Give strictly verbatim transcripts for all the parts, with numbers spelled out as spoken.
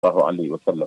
sallallahu alayhi wa sallam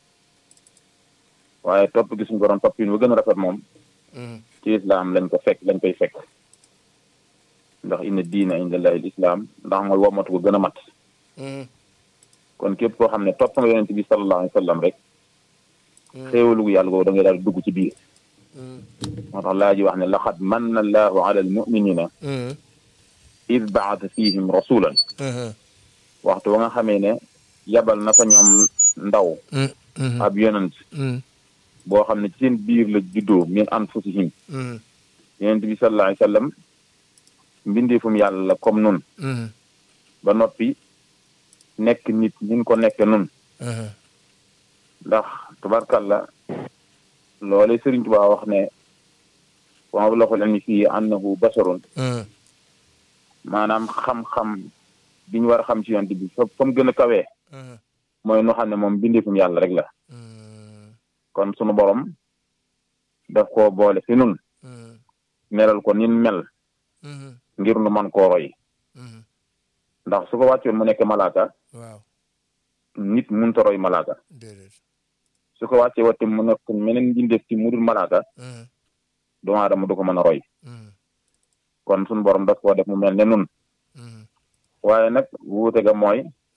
waaye topp gi suñu borom topp yi ba gën a rafet moom ci islam lañ ko fekk lañ koy fekk ndax inna diina inda allahi al islam ndax mooy womatu ko gën a mat kon képp koo xam ne topp nga yonent bi sallallahu alayhi wa sallam rek xéewalu yàlla googu da ngay daal dugg ci biir moo tax laa ji wax ne laqad manna allahu ala al muminina id baata fihim rasulan waxtu wa nga xamee ne yabal na fa ñoom ndaw ab yonent boo xam ne ci seen biir la juddoo min anfusihim yonent bi sallallahu alayhi wa sallam mbindeefum yàlla la comme nun ba noppi nekk nit ñin ko nekke nun ndax tubarkalla loole Sëriñ Tuubaa wax ne wa mablagul ilmi fii annahu basharun maanaam xam-xam bi ñu war a xam ci yonent bi fa fa mu gën a kawee mooy nu xam ne moom bindeefum yàlla rek la kon sunu borom daf koo boole fi nun melal ko nin mel ngir nu man koo roy ndax su ko wàccoon mu nekk malaaka nit mun ta roy malaaka su ko wàccee watte mu nekk meneen mbindeef ci mu dul malaaka doomu aadama du ko mën a roy kon sunu borom daf koo def mu mel ne nun waaye nag wuute ga mooy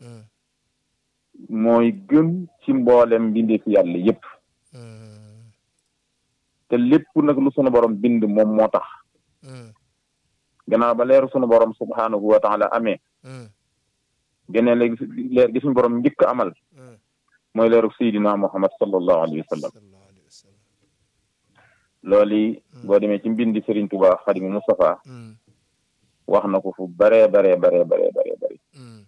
mooy gën ci mboolem mbindeefi yàlla yépp te lépp nag lu sunu borom bind moom moo tax gannaaw ba leeru sunu borom subhaanahu wa taala amee geneen léegi leer gi suñu borom njëkk amal mooy leeru Seydina Muhammad sallallahu alayhi wa sallam loolu yi boo demee ci mbindi Serigne Touba Xaadimu Mustafa wax na ko fu bare bare bare bare bare bare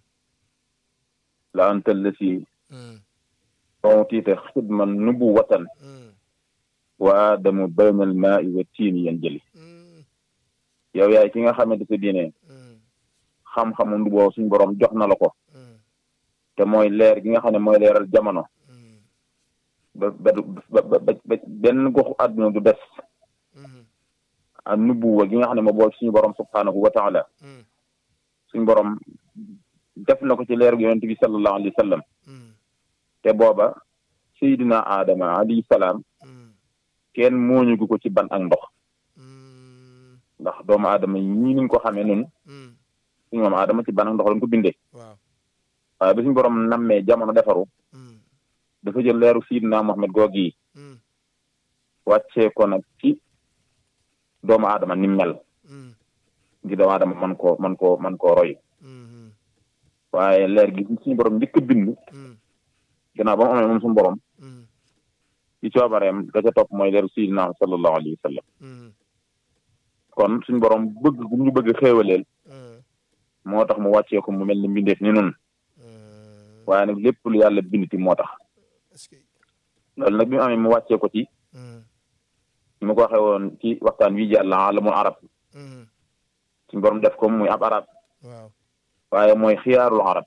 la antal la si ontiite xidman nubuwatan wa aadamu baynal maa'i wa tiini yan jëli yow yaay ki nga xamante sa diine xam-xamu ndubboo suñu borom jox na la ko te mooy leer gi nga xam ne mooy leeral jamono ba ba ba ba benn goxu àdduna du des ak nubuwa gi nga xam ne moo bool suñu borom subhaanahu wa taala suñu borom def na ko ci leer gi yonent bi sallallahu alayhi wa sallam te booba Seydina Adama alayhi salaam kenn mooñu gu ko ci ban ak ndox ndax doomu aadama ñii niñ ko xamee nun suñu moom aadama ci ban ak ndox lañ ko bindee waaye bi suñu borom nammee jamono defaru dafa jël leeru Seydina Muhammad googu yi wàccee ko nag ci doomu aadama ni mel ngir doomu aadama man koo man koo man koo roy waaye leer gi suñu borom njëkk a bind gannaaw ba mu amee moom suñu borom ci coobareem da ca topp mooy leeru Seydina sallallahu alayhi wa sallam kon suñu borom bëgg bu ñu bëgg xéewaleel moo tax mu wàccee ko mu mel ni mbindeef ni nun waaye nag lépp lu yàlla binditi moo tax loolu nag bi mu amee mu wàccee ko ci ñu ma ko waxee woon ci waxtaan wi jàll alamul arab suñu borom def ko muy ab arab waaye mooy xiyaarul arab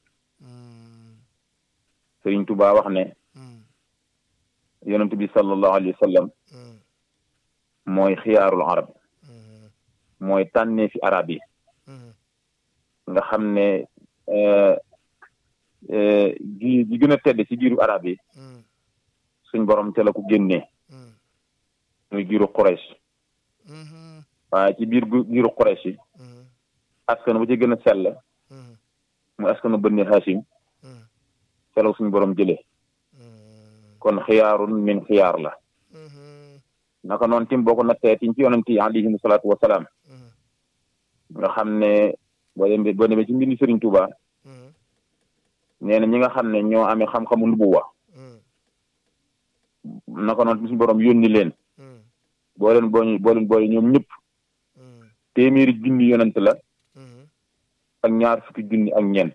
Sëriñ Tuubaa wax ne yonent bi sallallahu alayhi wa sallam mooy xiyaarul arab mooy tànnee fi arab yi nga xam ne gi gi gën a tedd ci giiru arab yi suñ borom ca la ko génnee muy giiru Quraysh waaye ci biir giiru Quraysh yi askan bu ci gën a sell muy askanu Bani Hashim ca la suñ borom jëlee kon xiyaarun min xiyaar la naka noonu tim boo ko nattee tim ci yonent yi alayhimu salaatu wa salaam nga xam ne boo demee boo demee ci mbindi Sëriñ Tuuba nee na ñi nga xam ne ñoo amee xam-xamu nubuwa naka noonu suñu borom yónni leen boo leen boo boo leen boole ñoom ñëpp téeméeri junni yonent la ak ñaar fukki junni ak ñeent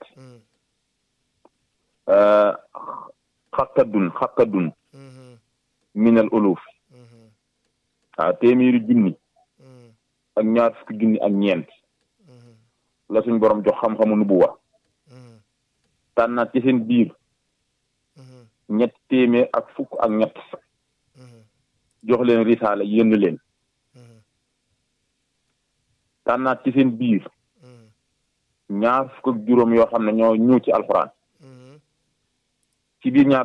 xaqadun xaqadun minal uluf waaw téeméeri junni ak ñaar fukki junni ak ñeent la suñ borom jox xam-xamu nubuwa tànnaat ci seen biir ñett téeméer ak fukk ak ñett jox leen risaala yënn leen tànnaat ci seen biir ñaar fukk ak juróom yoo xam ne ñoo ñëw ci alxuraan ci biir ñaar